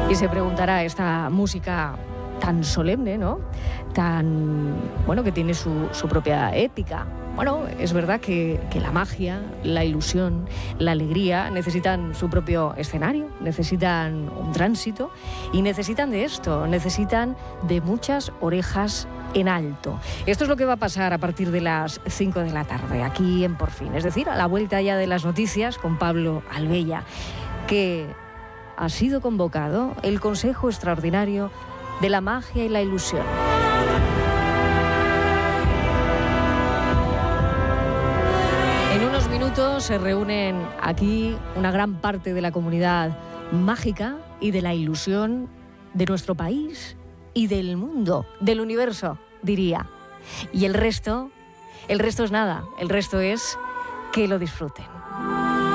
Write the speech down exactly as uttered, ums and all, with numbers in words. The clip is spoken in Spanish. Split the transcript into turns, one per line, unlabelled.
Y se preguntará, esta música tan solemne, ¿no? Tan, bueno, que tiene su, su propia épica. Bueno, es verdad que, que la magia, la ilusión, la alegría necesitan su propio escenario, necesitan un tránsito y necesitan de esto, necesitan de muchas orejas en alto. Esto es lo que va a pasar a partir de las cinco de la tarde, aquí en Por Fin, es decir, a la vuelta ya de las noticias con Pablo Albella, que ha sido convocado el Consejo Extraordinario de la Magia y la Ilusión. En unos minutos se reúnen aquí una gran parte de la comunidad mágica y de la ilusión de nuestro país y del mundo, del universo, diría. Y el resto, el resto es nada, el resto es que lo disfruten.